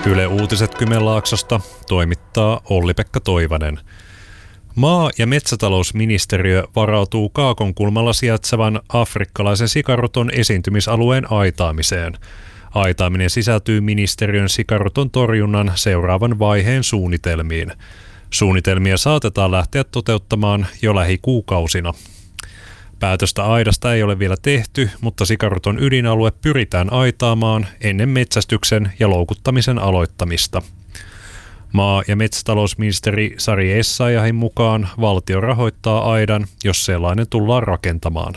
Yle Uutiset Kymenlaaksosta toimittaa Olli-Pekka Toivanen. Maa- ja metsätalousministeriö varautuu Kaakonkulmalla sijaitsevan afrikkalaisen sikaruton esiintymisalueen aitaamiseen. Aitaaminen sisältyy ministeriön sikaruton torjunnan seuraavan vaiheen suunnitelmiin. Suunnitelmia saatetaan lähteä toteuttamaan jo lähikuukausina. Päätöstä aidasta ei ole vielä tehty, mutta sikaruton ydinalue pyritään aitaamaan ennen metsästyksen ja loukuttamisen aloittamista. Maa- ja metsätalousministeri Sari Essayahin mukaan valtio rahoittaa aidan, jos sellainen tullaan rakentamaan.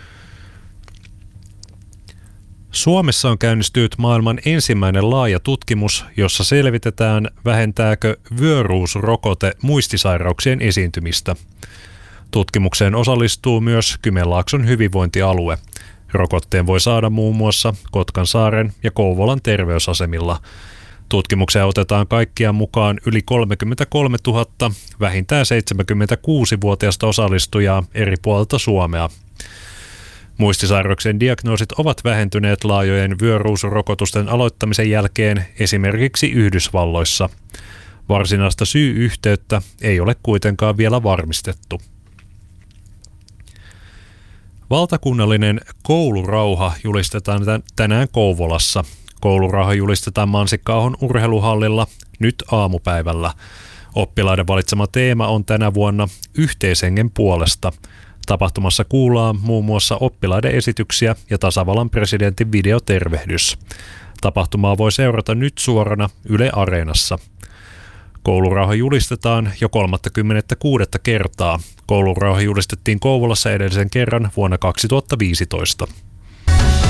Suomessa on käynnistynyt maailman ensimmäinen laaja tutkimus, jossa selvitetään, vähentääkö vyöruusrokote muistisairauksien esiintymistä. Tutkimukseen osallistuu myös Kymenlaakson hyvinvointialue. Rokotteen voi saada muun muassa Kotkansaaren ja Kouvolan terveysasemilla. Tutkimukseen otetaan kaikkiaan mukaan yli 33 000 vähintään 76-vuotiaista osallistujaa eri puolilta Suomea. Muistisairauksien diagnoosit ovat vähentyneet laajojen vyöruusrokotusten aloittamisen jälkeen esimerkiksi Yhdysvalloissa. Varsinaista syy-yhteyttä ei ole kuitenkaan vielä varmistettu. Valtakunnallinen koulurauha julistetaan tänään Kouvolassa. Koulurauha julistetaan Mansikka-ahon urheiluhallilla nyt aamupäivällä. Oppilaiden valitsema teema on tänä vuonna yhteishengen puolesta. Tapahtumassa kuullaan muun muassa oppilaiden esityksiä ja tasavallan presidentin videotervehdys. Tapahtumaa voi seurata nyt suorana Yle Areenassa. Koulurauha julistetaan jo 36. kertaa. Koulurauha julistettiin Kouvolassa edellisen kerran vuonna 2015.